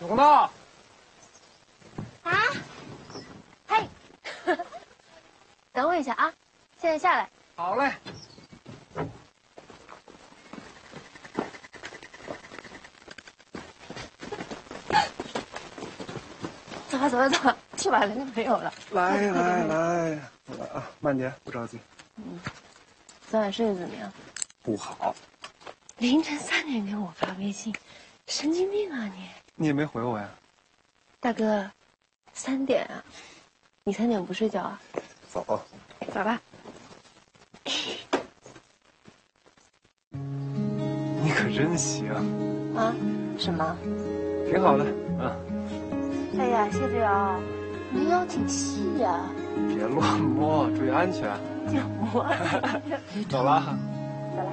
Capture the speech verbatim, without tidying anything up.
有空呢？ 啊？嘿，等我一下啊，现在下来。 好嘞。 走吧，走吧，走吧，去把人家没有了。 来来来，来啊，慢点，不着急。 嗯，昨晚睡得怎么样？ 不好。 凌晨三点给我发微信，神经病啊你！ 你也没回我呀？ 大哥，三点啊？你三点不睡觉啊？ 走。 走吧。 你可真行。 啊？什么？ 挺好的，啊。 哎呀，谢表，你腰挺细呀。 别乱摸，注意安全。 你摸。 走了。